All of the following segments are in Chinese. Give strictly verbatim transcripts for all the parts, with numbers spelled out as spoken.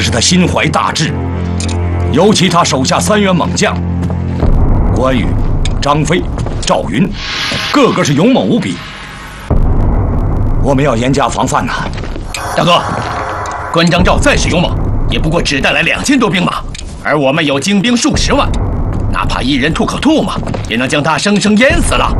是他心怀大志，尤其他手下三员猛将关羽、张飞、赵云，个个是勇猛无比。我们要严加防范呐！ 大哥，关张赵再是勇猛，也不过只带来两千多兵马，而我们有精兵数十万，哪怕一人吐口唾沫，也能将他生生淹死了。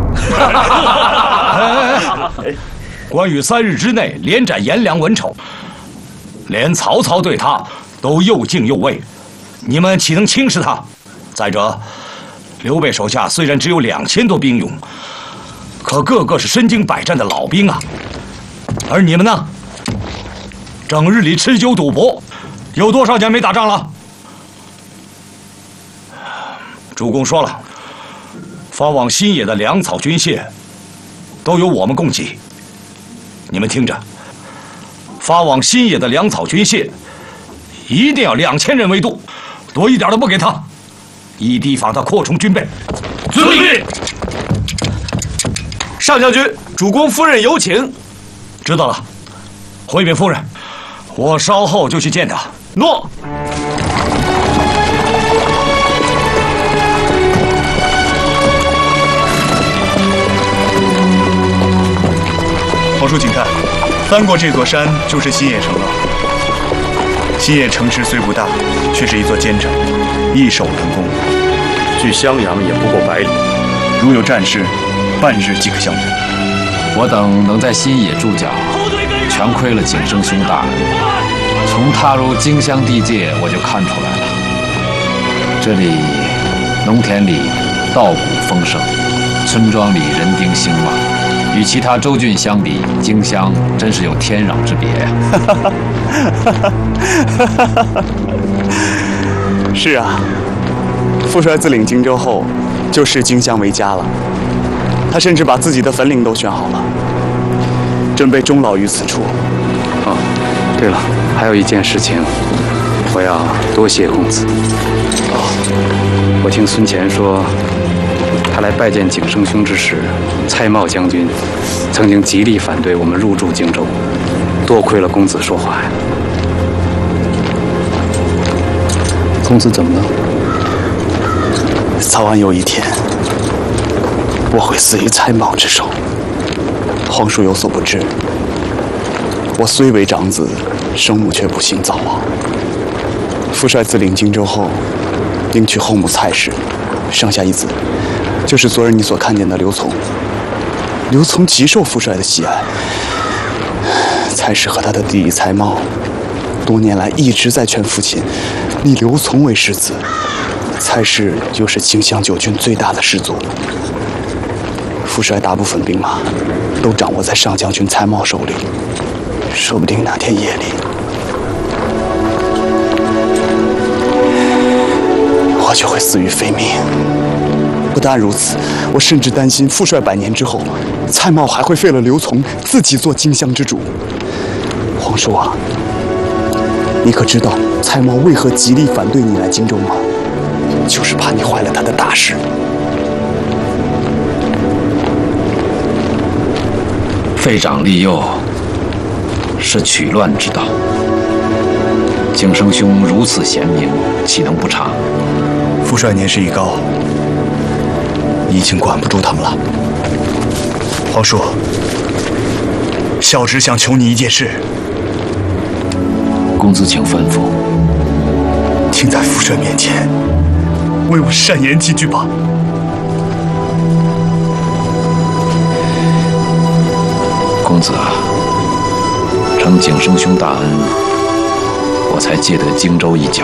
关羽三日之内连斩颜良、文丑，连曹操对他都又敬又畏，你们岂能轻视他？再者，刘备手下虽然只有两千多兵勇，可个个是身经百战的老兵啊。而你们呢？整日里吃酒赌博，有多少年没打仗了？主公说了，发往新野的粮草军械都由我们供给。你们听着，发往新野的粮草军械一定要两千人为度，多一点都不给他，以提防他扩充军备。 遵命。 上将军，主公夫人有请。 知道了，回禀夫人，我稍后就去见他。 诺。 皇叔，请看，翻过这座山就是新野城了。新野城池虽不大，却是一座坚城，易守难攻。 距襄阳也不过百里， 如有战事，半日即可相援。 我等能在新野驻脚，全亏了景生兄大恩。从踏入荆襄地界，我就看出来了，这里农田里稻谷丰盛，村庄里人丁兴旺。与其他州郡相比，荆襄真是有天壤之别呀！ 是啊，父帅自领荆州后，就视荆襄为家了。他甚至把自己的坟岭都选好了，准备终老于此处。 哦，对了，还有一件事情，我要多谢公子。哦，我听孙乾说，他来拜见景生兄之时，蔡瑁将军曾经极力反对我们入驻荆州，多亏了公子说话呀。公子怎么了？ 早晚有一天，我会死于蔡瑁之手。皇叔有所不知，我虽为长子，生母却不幸早亡。父帅自领荆州后，迎娶后母蔡氏，生下一子，就是昨日你所看见的刘琮。刘琮极受父帅的喜爱，蔡氏和他的弟弟蔡瑁，多年来一直在劝父亲立刘琮为世子。蔡氏又是荆襄九郡最大的氏族，父帅大部分兵马都掌握在上将军蔡瑁手里，说不定哪天夜里，我就会死于非命。不但如此，我甚至担心父帅百年之后，蔡瑁还会废了刘琮，自己做荆襄之主。皇叔啊，你可知道蔡瑁为何极力反对你来荆州吗？就是怕你坏了他的大事。 废长立幼是取乱之道。景生兄如此贤明，岂能不察？ 父帅年事已高，已经管不住他们了。皇叔，小侄想求你一件事。 公子请吩咐。 请在父帅面前为我善言几句吧。 公子啊，承景生兄大恩，我才借得荆州一角。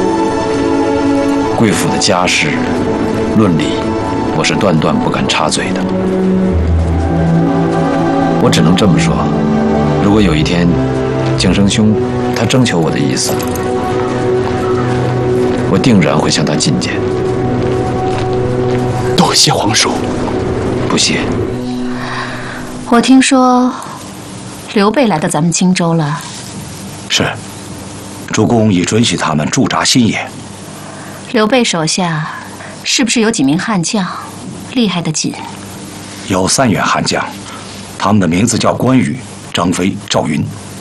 贵府的家事、论理，我是断断不敢插嘴的。我只能这么说：如果有一天，景生兄他征求我的意思，我定然会向他进谏。 多谢皇叔。 不谢。 我听说刘备来到咱们荆州了。 是，主公已准许他们驻扎新野。 刘备手下是不是有几名悍将，厉害的紧？ 有三员悍将，他们的名字叫关羽、张飞、赵云。